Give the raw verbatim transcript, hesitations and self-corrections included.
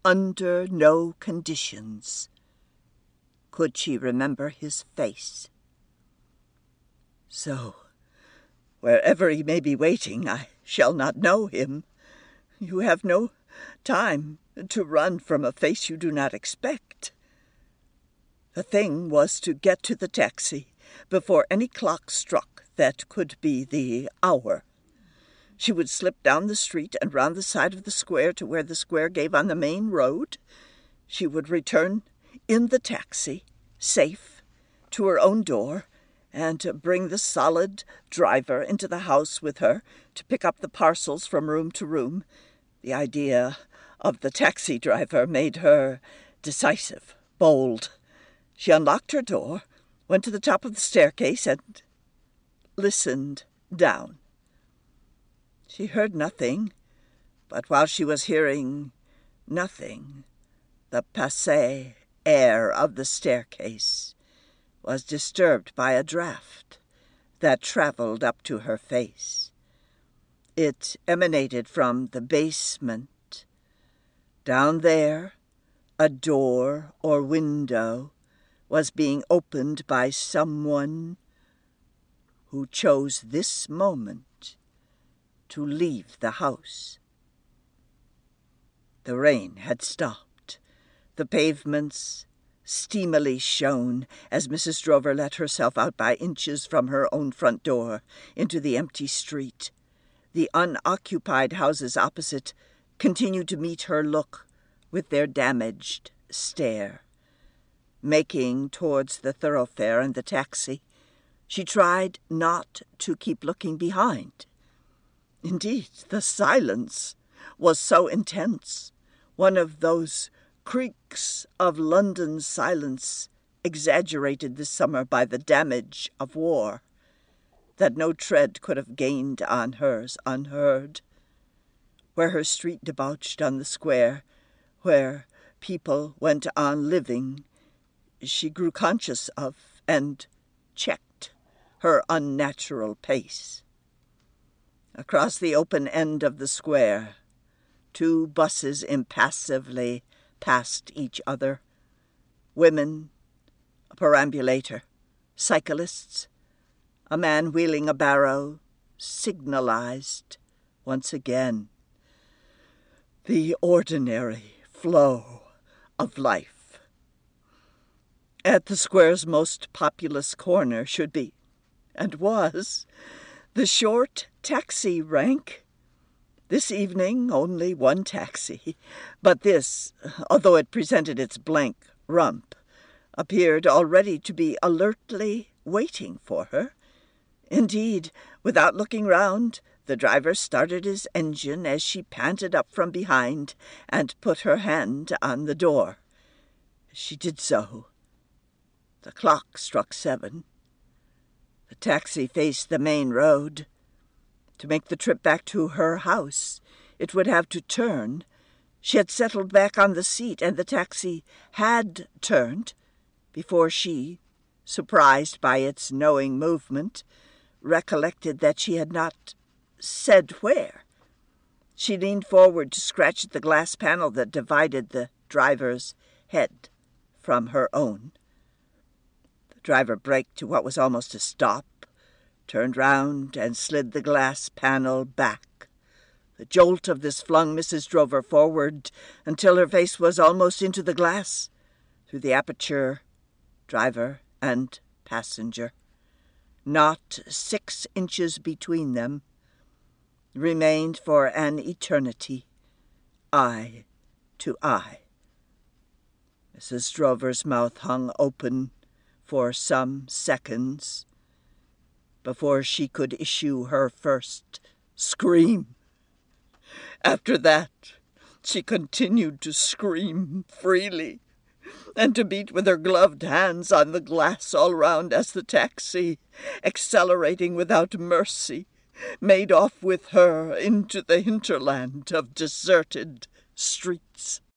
under no conditions could she remember his face. So, wherever he may be waiting, I shall not know him. You have no time to run from a face you do not expect. The thing was to get to the taxi before any clock struck that could be the hour. She would slip down the street and round the side of the square to where the square gave on the main road. She would return in the taxi, safe, to her own door, and bring the solid driver into the house with her to pick up the parcels from room to room. The idea of the taxi driver made her decisive, bold. She unlocked her door, went to the top of the staircase, and listened down. She heard nothing, but while she was hearing nothing, the passé air of the staircase was disturbed by a draught that traveled up to her face. It emanated from the basement. Down there, a door or window was being opened by someone who chose this moment to leave the house. The rain had stopped. The pavements steamily shone as Missus Drover let herself out by inches from her own front door into the empty street. The unoccupied houses opposite continued to meet her look with their damaged stare. Making towards the thoroughfare and the taxi, she tried not to keep looking behind. Indeed, the silence was so intense, one of those creaks of London silence exaggerated this summer by the damage of war, that no tread could have gained on hers unheard. Where her street debouched on the square, where people went on living, she grew conscious of and checked her unnatural pace. Across the open end of the square, two buses impassively passed each other. Women, a perambulator, cyclists, a man wheeling a barrow, signalized once again the ordinary flow of life. At the square's most populous corner should be, and was, the short taxi rank. This evening only one taxi, but this, although it presented its blank rump, appeared already to be alertly waiting for her. Indeed, without looking round, the driver started his engine as she panted up from behind and put her hand on the door. As she did so, the clock struck seven. The taxi faced the main road. To make the trip back to her house, it would have to turn. She had settled back on the seat, and the taxi had turned before she, surprised by its knowing movement, recollected that she had not said where. She leaned forward to scratch at the glass panel that divided the driver's head from her own. The driver braked to what was almost a stop, turned round and slid the glass panel back. The jolt of this flung Missus Drover forward until her face was almost into the glass. Through the aperture, driver and passenger, not six inches between them, remained for an eternity, eye to eye. Missus Drover's mouth hung open for some seconds before she could issue her first scream. After that, she continued to scream freely and to beat with her gloved hands on the glass all round as the taxi, accelerating without mercy, made off with her into the hinterland of deserted streets.